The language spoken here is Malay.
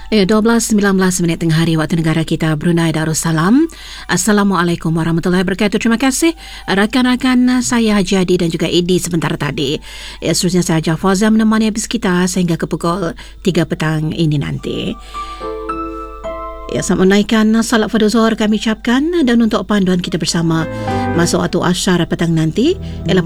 12:19 minit tengah hari waktu negara kita Brunei Darussalam. Assalamualaikum warahmatullahi wabarakatuh. Terima kasih rakan-rakan saya Haji Adi dan juga Edi sebentar tadi. Seterusnya saya Haji Fauziah menemani habis kita sehingga ke pukul 3 petang ini nanti. Selamat menaikkan salat fardu zuhur kami ucapkan, dan untuk panduan kita bersama masuk waktu asyar petang nanti ialah